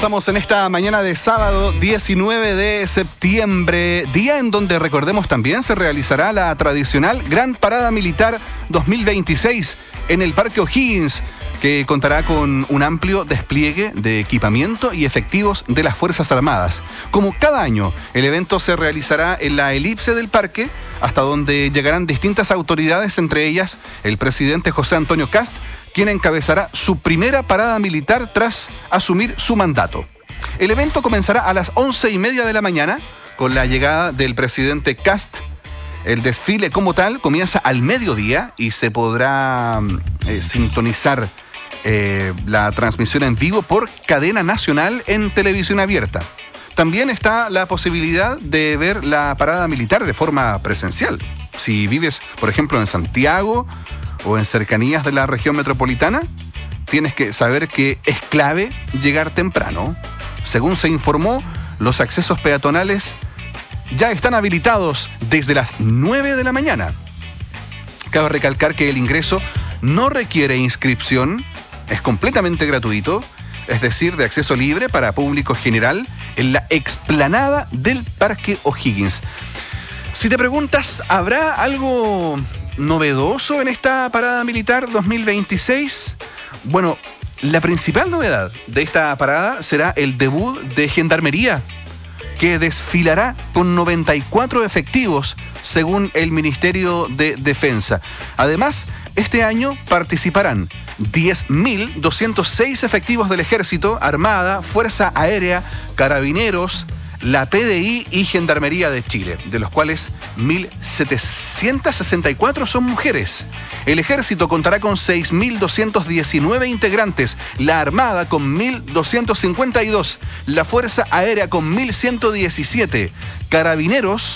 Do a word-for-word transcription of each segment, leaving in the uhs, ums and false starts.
Estamos en esta mañana de sábado diecinueve de septiembre, día en donde, recordemos, también se realizará la tradicional Gran Parada Militar dos mil veintiséis en el Parque O'Higgins, que contará con un amplio despliegue de equipamiento y efectivos de las Fuerzas Armadas. Como cada año, el evento se realizará en la elipse del parque, hasta donde llegarán distintas autoridades, entre ellas el presidente José Antonio Kast, quien encabezará su primera parada militar tras asumir su mandato. El evento comenzará a las once y media de la mañana con la llegada del presidente Kast. El desfile como tal comienza al mediodía y se podrá eh, sintonizar eh, la transmisión en vivo por cadena nacional en televisión abierta. También está la posibilidad de ver la parada militar de forma presencial. Si vives, por ejemplo, en Santiago o en cercanías de la región metropolitana, tienes que saber que es clave llegar temprano. Según se informó, los accesos peatonales ya están habilitados desde las nueve de la mañana. Cabe recalcar que el ingreso no requiere inscripción, es completamente gratuito, es decir, de acceso libre para público general en la explanada del Parque O'Higgins. Si te preguntas, ¿habrá algo novedoso en esta parada militar dos mil veintiséis? Bueno, la principal novedad de esta parada será el debut de Gendarmería, que desfilará con noventa y cuatro efectivos, según el Ministerio de Defensa. Además, este año participarán diez mil doscientos seis efectivos del Ejército, Armada, Fuerza Aérea, Carabineros, la P D I y Gendarmería de Chile, de los cuales mil setecientos sesenta y cuatro son mujeres. El Ejército contará con seis mil doscientos diecinueve integrantes, la Armada con mil doscientos cincuenta y dos, la Fuerza Aérea con mil ciento diecisiete, Carabineros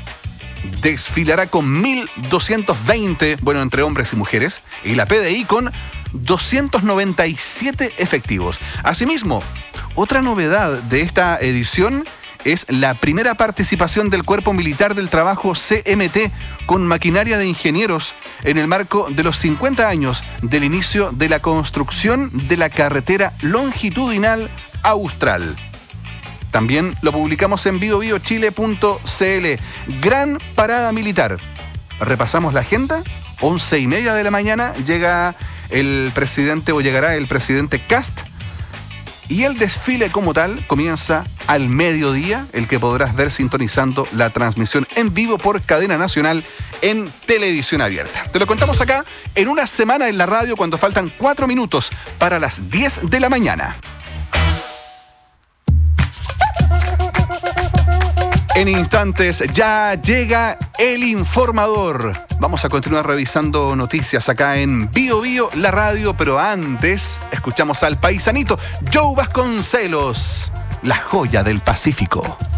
desfilará con mil doscientos veinte, bueno, entre hombres y mujeres, y la P D I con doscientos noventa y siete efectivos. Asimismo, otra novedad de esta edición es la primera participación del Cuerpo Militar del Trabajo C M T con maquinaria de ingenieros en el marco de los cincuenta años del inicio de la construcción de la carretera longitudinal austral. También lo publicamos en bio bio chile punto c l. Gran Parada Militar. Repasamos la agenda. Once y media de la mañana llega el presidente o llegará el presidente Kast. Y el desfile como tal comienza al mediodía, el que podrás ver sintonizando la transmisión en vivo por cadena nacional en televisión abierta. Te lo contamos acá en una semana en la radio cuando faltan cuatro minutos para las diez de la mañana. En instantes ya llega el informador. Vamos a continuar revisando noticias acá en Bio Bio, la radio, pero antes escuchamos al paisanito Joe Vasconcelos, la joya del Pacífico.